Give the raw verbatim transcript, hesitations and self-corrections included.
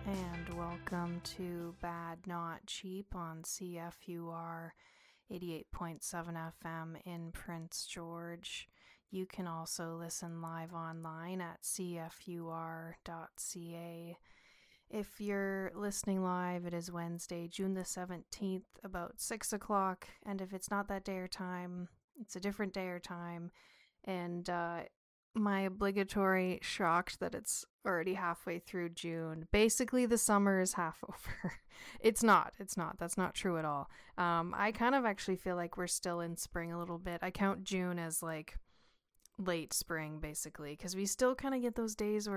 And welcome to Bad Not Cheap on C F U R eighty-eight point seven F M in Prince George. You can also listen live online at c f u r dot c a. If you're listening live, it is Wednesday, June the seventeenth, about six o'clock. And if it's not that day or time, it's a different day or time. And uh, my obligatory shocked that it's already halfway through June. Basically, the summer is half over. It's not. It's not. That's not true at all. Um, I kind of actually feel like we're still in spring a little bit. I count June as like late spring, basically, because we still kind of get those days where